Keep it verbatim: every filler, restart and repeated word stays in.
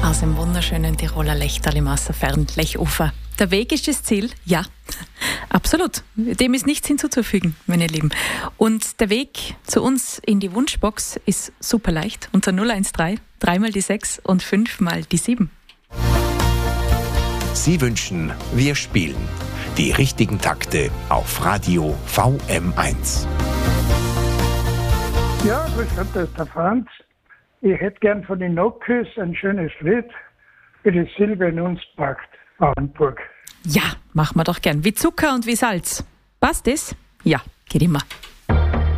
Aus dem wunderschönen Tiroler Lechtal im Wasserfern, Lechufer. Der Weg ist das Ziel? Ja, absolut. Dem ist nichts hinzuzufügen, meine Lieben. Und der Weg zu uns in die Wunschbox ist super leicht. Unter null eins drei, dreimal die sechs und fünfmal die sieben. Sie wünschen, wir spielen. Die richtigen Takte auf Radio V M eins. Ja, grüß Gott, das ist der Franz. Ich hätte gern von den Nokis ein schönes Lied für die Silbe in uns packt, Bauernburg. Ja, machen wir doch gern. Wie Zucker und wie Salz. Passt das? Ja, geht immer.